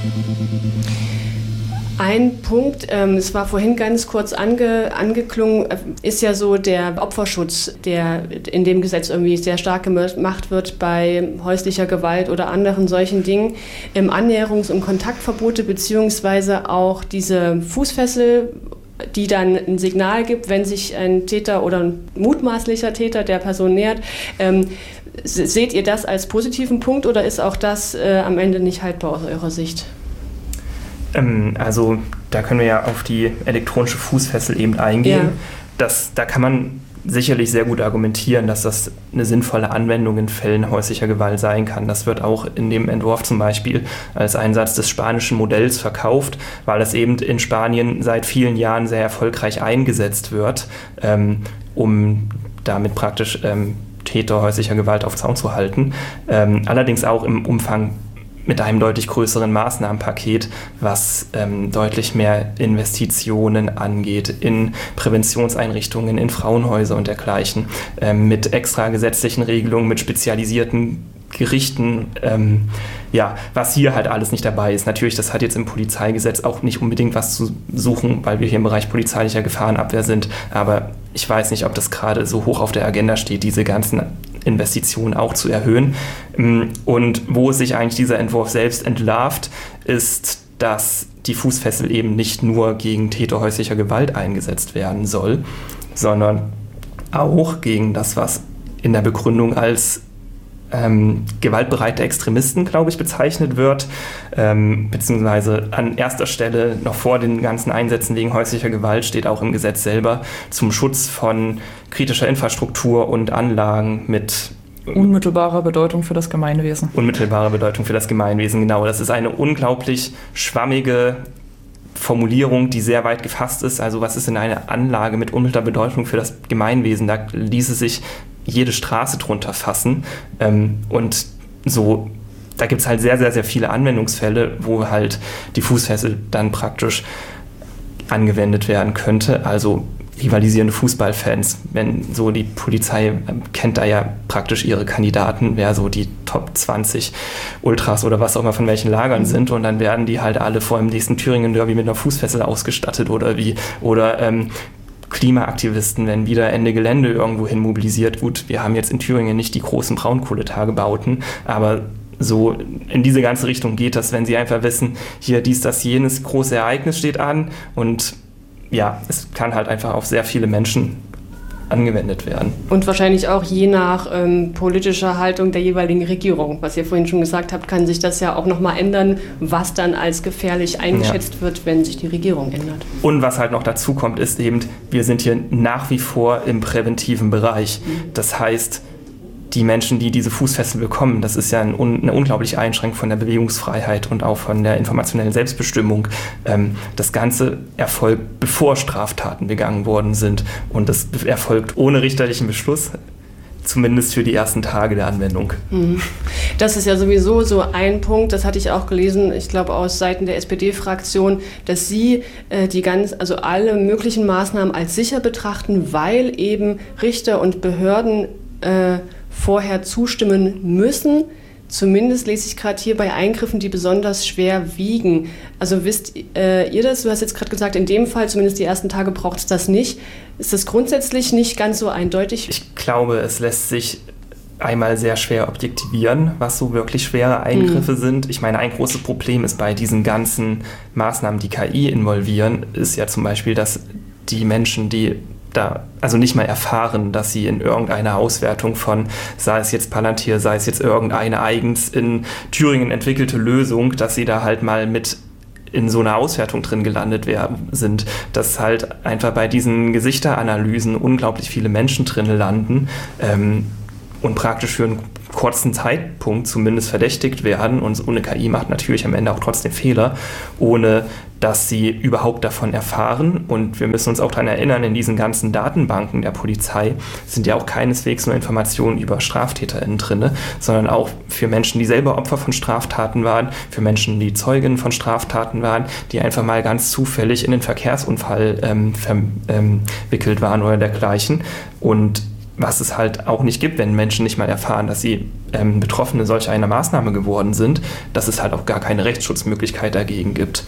Ein Punkt, es war vorhin ganz kurz angeklungen, ist ja so der Opferschutz, der in dem Gesetz irgendwie sehr stark gemacht wird bei häuslicher Gewalt oder anderen solchen Dingen. Annäherungs- und Kontaktverbote beziehungsweise auch diese Fußfessel, die dann ein Signal gibt, wenn sich ein Täter oder ein mutmaßlicher Täter der Person nähert. Seht ihr das als positiven Punkt oder ist auch das am Ende nicht haltbar aus eurer Sicht? Also da können wir ja auf die elektronische Fußfessel eben eingehen. Ja. Da kann man sicherlich sehr gut argumentieren, dass das eine sinnvolle Anwendung in Fällen häuslicher Gewalt sein kann. Das wird auch in dem Entwurf zum Beispiel als Einsatz des spanischen Modells verkauft, weil es eben in Spanien seit vielen Jahren sehr erfolgreich eingesetzt wird, um damit praktisch Täter häuslicher Gewalt auf Zaun zu halten. Allerdings auch im Umfang mit einem deutlich größeren Maßnahmenpaket, was deutlich mehr Investitionen angeht in Präventionseinrichtungen, in Frauenhäuser und dergleichen, mit extra gesetzlichen Regelungen, mit spezialisierten Gerichten, was hier halt alles nicht dabei ist. Natürlich, das hat jetzt im Polizeigesetz auch nicht unbedingt was zu suchen, weil wir hier im Bereich polizeilicher Gefahrenabwehr sind, aber ich weiß nicht, ob das gerade so hoch auf der Agenda steht, diese ganzen Investitionen auch zu erhöhen. Und wo sich eigentlich dieser Entwurf selbst entlarvt, ist, dass die Fußfessel eben nicht nur gegen Täter häuslicher Gewalt eingesetzt werden soll, sondern auch gegen das, was in der Begründung als gewaltbereite Extremisten, glaube ich, bezeichnet wird, beziehungsweise an erster Stelle noch vor den ganzen Einsätzen wegen häuslicher Gewalt steht auch im Gesetz selber zum Schutz von kritischer Infrastruktur und Anlagen mit unmittelbarer Bedeutung für das Gemeinwesen. Unmittelbare Bedeutung für das Gemeinwesen, genau. Das ist eine unglaublich schwammige Formulierung, die sehr weit gefasst ist. Also was ist denn eine Anlage mit unmittelbarer Bedeutung für das Gemeinwesen? Da ließe sich jede Straße drunter fassen. Und so, da gibt es halt sehr, sehr, sehr viele Anwendungsfälle, wo halt die Fußfessel dann praktisch angewendet werden könnte. Also rivalisierende Fußballfans, wenn so die Polizei kennt da ja praktisch ihre Kandidaten, wer so die Top 20 Ultras oder was auch immer von welchen Lagern sind, und dann werden die halt alle vor dem nächsten Thüringen-Derby mit einer Fußfessel ausgestattet oder Klimaaktivisten, wenn wieder Ende Gelände irgendwo hin mobilisiert. Gut, wir haben jetzt in Thüringen nicht die großen Braunkohletagebauten, aber so in diese ganze Richtung geht das, wenn sie einfach wissen, hier dies, das, jenes große Ereignis steht an, und ja, es kann halt einfach auf sehr viele Menschen angewendet werden. Und wahrscheinlich auch je nach politischer Haltung der jeweiligen Regierung. Was ihr vorhin schon gesagt habt, kann sich das ja auch nochmal ändern, was dann als gefährlich eingeschätzt wird, wenn sich die Regierung ändert. Und was halt noch dazu kommt, ist eben, wir sind hier nach wie vor im präventiven Bereich. Das heißt, die Menschen, die diese Fußfessel bekommen, das ist ja eine unglaubliche Einschränkung von der Bewegungsfreiheit und auch von der informationellen Selbstbestimmung. Das Ganze erfolgt, bevor Straftaten begangen worden sind, und das erfolgt ohne richterlichen Beschluss, zumindest für die ersten Tage der Anwendung. Das ist ja sowieso so ein Punkt, das hatte ich auch gelesen, ich glaube aus Seiten der SPD-Fraktion, dass sie alle möglichen Maßnahmen als sicher betrachten, weil eben Richter und Behörden vorher zustimmen müssen. Zumindest lese ich gerade hier bei Eingriffen, die besonders schwer wiegen. Also wisst ihr das? Du hast jetzt gerade gesagt, in dem Fall, zumindest die ersten Tage, braucht es das nicht. Ist das grundsätzlich nicht ganz so eindeutig? Ich glaube, es lässt sich einmal sehr schwer objektivieren, was so wirklich schwere Eingriffe sind. Ich meine, ein großes Problem ist bei diesen ganzen Maßnahmen, die KI involvieren, ist ja zum Beispiel, dass die Menschen, die da also nicht mal erfahren, dass sie in irgendeiner Auswertung von, sei es jetzt Palantir, sei es jetzt irgendeine eigens in Thüringen entwickelte Lösung, dass sie da halt mal mit in so einer Auswertung drin gelandet sind, dass halt einfach bei diesen Gesichteranalysen unglaublich viele Menschen drin landen und praktisch für einen kurzen Zeitpunkt zumindest verdächtigt werden, und so eine KI macht natürlich am Ende auch trotzdem Fehler, ohne dass sie überhaupt davon erfahren. Und wir müssen uns auch daran erinnern, in diesen ganzen Datenbanken der Polizei sind ja auch keineswegs nur Informationen über StraftäterInnen drin, sondern auch für Menschen, die selber Opfer von Straftaten waren, für Menschen, die Zeugen von Straftaten waren, die einfach mal ganz zufällig in den Verkehrsunfall verwickelt waren oder dergleichen. Und was es halt auch nicht gibt, wenn Menschen nicht mal erfahren, dass sie Betroffene solch einer Maßnahme geworden sind, dass es halt auch gar keine Rechtsschutzmöglichkeit dagegen gibt.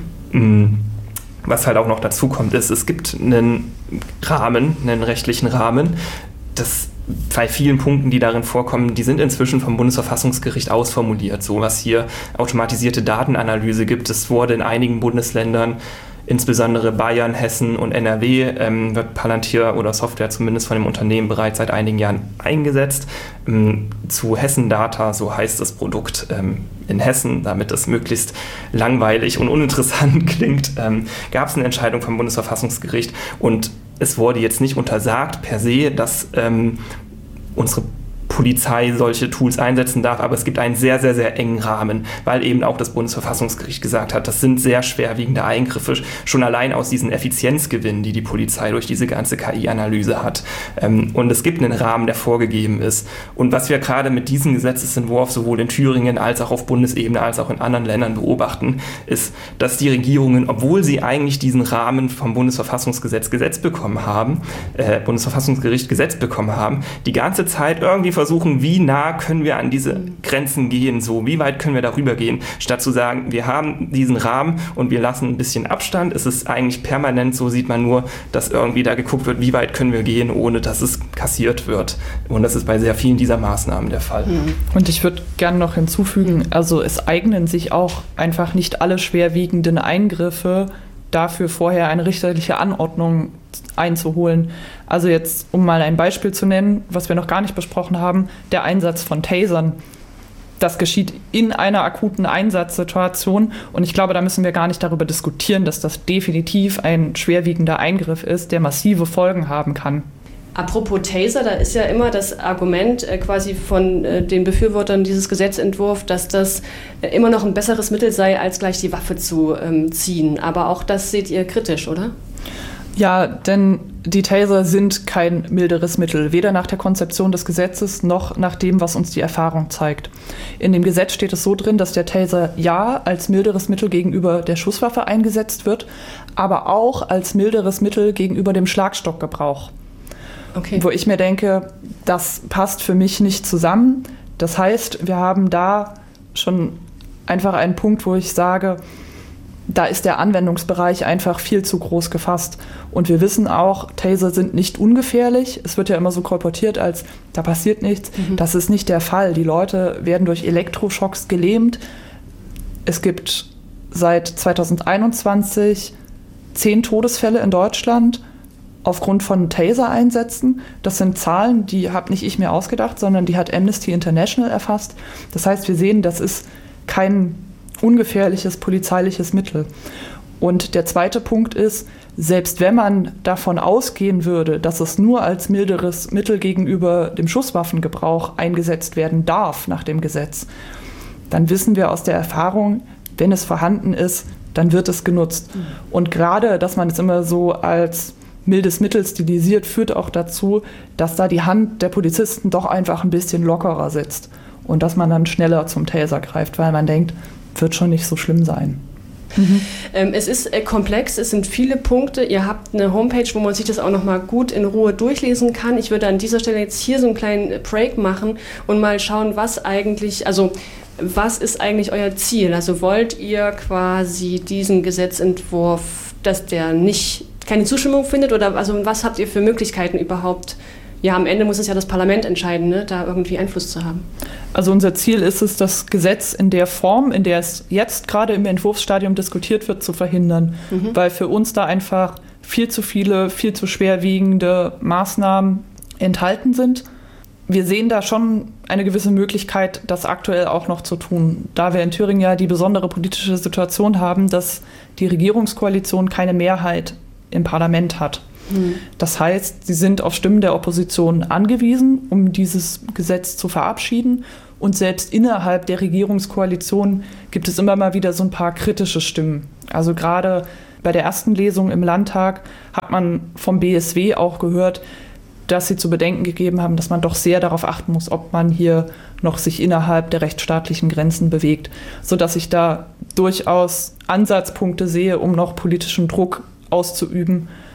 Was halt auch noch dazu kommt, ist, es gibt einen rechtlichen Rahmen, das bei vielen Punkten, die darin vorkommen, die sind inzwischen vom Bundesverfassungsgericht ausformuliert. So was hier automatisierte Datenanalyse gibt, es wurde in einigen Bundesländern, insbesondere Bayern, Hessen und NRW, wird Palantir oder Software zumindest von dem Unternehmen bereits seit einigen Jahren eingesetzt. Zu Hessen Data, so heißt das Produkt in Hessen, damit es möglichst langweilig und uninteressant klingt, gab es eine Entscheidung vom Bundesverfassungsgericht und es wurde jetzt nicht untersagt per se, dass unsere Polizei solche Tools einsetzen darf, aber es gibt einen sehr, sehr, sehr engen Rahmen, weil eben auch das Bundesverfassungsgericht gesagt hat, das sind sehr schwerwiegende Eingriffe, schon allein aus diesen Effizienzgewinnen, die die Polizei durch diese ganze KI-Analyse hat. Und es gibt einen Rahmen, der vorgegeben ist. Und was wir gerade mit diesem Gesetzesentwurf sowohl in Thüringen als auch auf Bundesebene als auch in anderen Ländern beobachten, ist, dass die Regierungen, obwohl sie eigentlich diesen Rahmen vom Bundesverfassungsgericht gesetzt bekommen haben, die ganze Zeit irgendwie versuchen, wie nah können wir an diese Grenzen gehen, so wie weit können wir darüber gehen, statt zu sagen, wir haben diesen Rahmen und wir lassen ein bisschen Abstand. Es ist eigentlich permanent, so sieht man nur, dass irgendwie da geguckt wird, wie weit können wir gehen, ohne dass es kassiert wird. Und das ist bei sehr vielen dieser Maßnahmen der Fall. Und ich würde gerne noch hinzufügen, also es eignen sich auch einfach nicht alle schwerwiegenden Eingriffe dafür vorher eine richterliche Anordnung einzuholen. Also jetzt, um mal ein Beispiel zu nennen, was wir noch gar nicht besprochen haben, der Einsatz von Tasern. Das geschieht in einer akuten Einsatzsituation und ich glaube, da müssen wir gar nicht darüber diskutieren, dass das definitiv ein schwerwiegender Eingriff ist, der massive Folgen haben kann. Apropos Taser, da ist ja immer das Argument quasi von den Befürwortern dieses Gesetzentwurfs, dass das immer noch ein besseres Mittel sei, als gleich die Waffe zu ziehen. Aber auch das seht ihr kritisch, oder? Ja, denn die Taser sind kein milderes Mittel, weder nach der Konzeption des Gesetzes noch nach dem, was uns die Erfahrung zeigt. In dem Gesetz steht es so drin, dass der Taser ja als milderes Mittel gegenüber der Schusswaffe eingesetzt wird, aber auch als milderes Mittel gegenüber dem Schlagstockgebrauch. Okay. Wo ich mir denke, das passt für mich nicht zusammen. Das heißt, wir haben da schon einfach einen Punkt, wo ich sage, da ist der Anwendungsbereich einfach viel zu groß gefasst. Und wir wissen auch, Taser sind nicht ungefährlich. Es wird ja immer so kolportiert, als da passiert nichts. Das ist nicht der Fall. Die Leute werden durch Elektroschocks gelähmt. Es gibt seit 2021 10 Todesfälle in Deutschland aufgrund von Taser-Einsätzen. Das sind Zahlen, die habe nicht ich mir ausgedacht, sondern die hat Amnesty International erfasst. Das heißt, wir sehen, das ist kein ungefährliches polizeiliches Mittel. Und der zweite Punkt ist, selbst wenn man davon ausgehen würde, dass es nur als milderes Mittel gegenüber dem Schusswaffengebrauch eingesetzt werden darf nach dem Gesetz, dann wissen wir aus der Erfahrung, wenn es vorhanden ist, dann wird es genutzt. Und gerade, dass man es immer so als mildes Mittel stilisiert, führt auch dazu, dass da die Hand der Polizisten doch einfach ein bisschen lockerer sitzt und dass man dann schneller zum Taser greift, weil man denkt, wird schon nicht so schlimm sein. Es ist komplex, es sind viele Punkte. Ihr habt eine Homepage, wo man sich das auch noch mal gut in Ruhe durchlesen kann. Ich würde an dieser Stelle jetzt hier so einen kleinen Break machen und mal schauen, was ist eigentlich euer Ziel? Also wollt ihr quasi diesen Gesetzentwurf, dass der keine Zustimmung findet, oder also was habt ihr für Möglichkeiten überhaupt? Ja, am Ende muss es ja das Parlament entscheiden, ne, da irgendwie Einfluss zu haben. Also unser Ziel ist es, das Gesetz in der Form, in der es jetzt gerade im Entwurfsstadium diskutiert wird, zu verhindern. Weil für uns da einfach viel zu viele, viel zu schwerwiegende Maßnahmen enthalten sind. Wir sehen da schon eine gewisse Möglichkeit, das aktuell auch noch zu tun. Da wir in Thüringen ja die besondere politische Situation haben, dass die Regierungskoalition keine Mehrheit im Parlament hat. Das heißt, sie sind auf Stimmen der Opposition angewiesen, um dieses Gesetz zu verabschieden. Und selbst innerhalb der Regierungskoalition gibt es immer mal wieder so ein paar kritische Stimmen. Also gerade bei der ersten Lesung im Landtag hat man vom BSW auch gehört, dass sie zu bedenken gegeben haben, dass man doch sehr darauf achten muss, ob man hier noch sich innerhalb der rechtsstaatlichen Grenzen bewegt, sodass ich da durchaus Ansatzpunkte sehe, um noch politischen Druck auszuüben,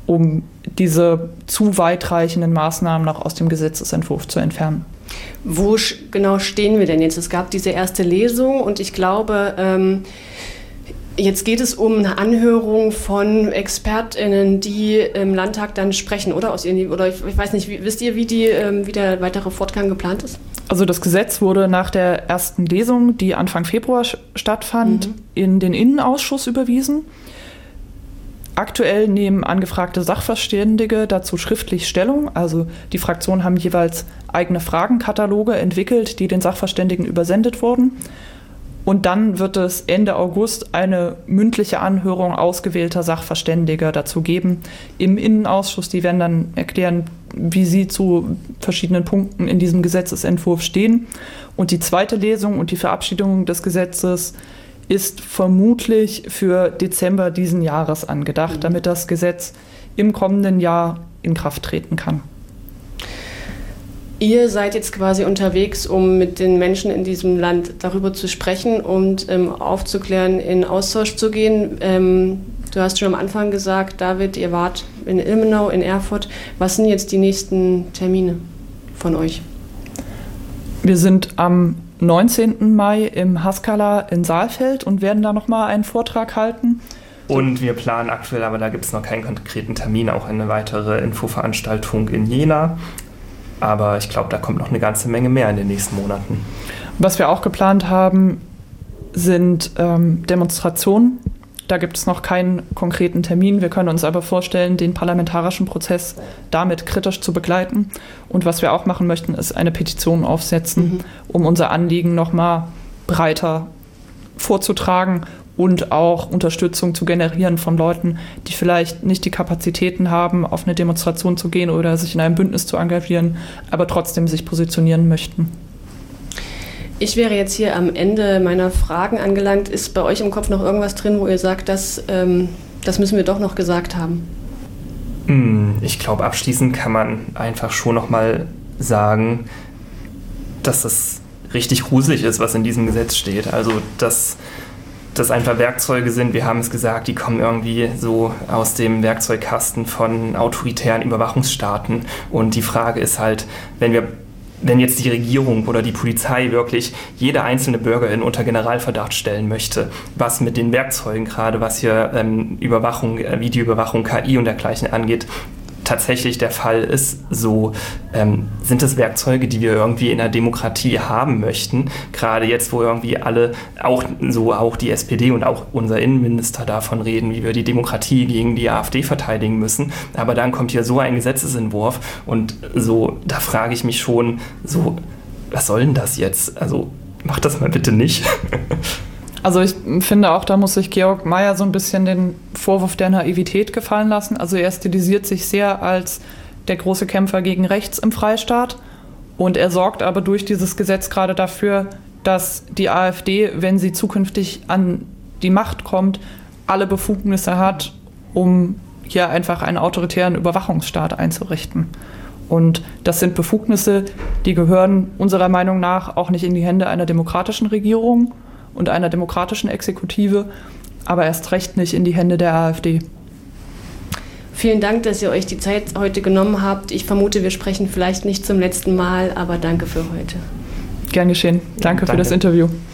um diese zu weitreichenden Maßnahmen noch aus dem Gesetzesentwurf zu entfernen. Wo genau stehen wir denn jetzt? Es gab diese erste Lesung und ich glaube, jetzt geht es um eine Anhörung von ExpertInnen, die im Landtag dann sprechen, oder? Oder ich weiß nicht, wisst ihr, wie der weitere Fortgang geplant ist? Also das Gesetz wurde nach der ersten Lesung, die Anfang Februar stattfand, in den Innenausschuss überwiesen. Aktuell nehmen angefragte Sachverständige dazu schriftlich Stellung. Also die Fraktionen haben jeweils eigene Fragenkataloge entwickelt, die den Sachverständigen übersendet wurden. Und dann wird es Ende August eine mündliche Anhörung ausgewählter Sachverständiger dazu geben im Innenausschuss. Die werden dann erklären, wie sie zu verschiedenen Punkten in diesem Gesetzesentwurf stehen. Und die zweite Lesung und die Verabschiedung des Gesetzes ist vermutlich für Dezember diesen Jahres angedacht, damit das Gesetz im kommenden Jahr in Kraft treten kann. Ihr seid jetzt quasi unterwegs, um mit den Menschen in diesem Land darüber zu sprechen und aufzuklären, in Austausch zu gehen. Du hast schon am Anfang gesagt, David, ihr wart in Ilmenau, in Erfurt. Was sind jetzt die nächsten Termine von euch? Wir sind am 19. Mai im Haskala in Saalfeld und werden da nochmal einen Vortrag halten. Und wir planen aktuell, aber da gibt es noch keinen konkreten Termin, auch eine weitere Infoveranstaltung in Jena. Aber ich glaube, da kommt noch eine ganze Menge mehr in den nächsten Monaten. Was wir auch geplant haben, sind Demonstrationen. Da gibt es noch keinen konkreten Termin. Wir können uns aber vorstellen, den parlamentarischen Prozess damit kritisch zu begleiten. Und was wir auch machen möchten, ist eine Petition aufsetzen, um unser Anliegen noch mal breiter vorzutragen und auch Unterstützung zu generieren von Leuten, die vielleicht nicht die Kapazitäten haben, auf eine Demonstration zu gehen oder sich in einem Bündnis zu engagieren, aber trotzdem sich positionieren möchten. Ich wäre jetzt hier am Ende meiner Fragen angelangt. Ist bei euch im Kopf noch irgendwas drin, wo ihr sagt, das müssen wir doch noch gesagt haben? Ich glaube, abschließend kann man einfach schon noch mal sagen, dass es richtig gruselig ist, was in diesem Gesetz steht. Also, dass das einfach Werkzeuge sind, wir haben es gesagt, die kommen irgendwie so aus dem Werkzeugkasten von autoritären Überwachungsstaaten. Und die Frage ist halt, wenn jetzt die Regierung oder die Polizei wirklich jede einzelne Bürgerin unter Generalverdacht stellen möchte, was mit den Werkzeugen gerade, was hier Überwachung, Videoüberwachung, KI und dergleichen angeht, tatsächlich der Fall ist, so sind es Werkzeuge, die wir irgendwie in der Demokratie haben möchten. Gerade jetzt, wo irgendwie alle, auch die SPD und auch unser Innenminister davon reden, wie wir die Demokratie gegen die AfD verteidigen müssen. Aber dann kommt hier so ein Gesetzesentwurf und so, da frage ich mich schon, so, was soll denn das jetzt? Also macht das mal bitte nicht. Also ich finde auch, da muss sich Georg Mayer so ein bisschen den Vorwurf der Naivität gefallen lassen. Also er stilisiert sich sehr als der große Kämpfer gegen rechts im Freistaat und er sorgt aber durch dieses Gesetz gerade dafür, dass die AfD, wenn sie zukünftig an die Macht kommt, alle Befugnisse hat, um hier einfach einen autoritären Überwachungsstaat einzurichten. Und das sind Befugnisse, die gehören unserer Meinung nach auch nicht in die Hände einer demokratischen Regierung und einer demokratischen Exekutive, aber erst recht nicht in die Hände der AfD. Vielen Dank, dass ihr euch die Zeit heute genommen habt. Ich vermute, wir sprechen vielleicht nicht zum letzten Mal, aber danke für heute. Gern geschehen. Danke für das Interview.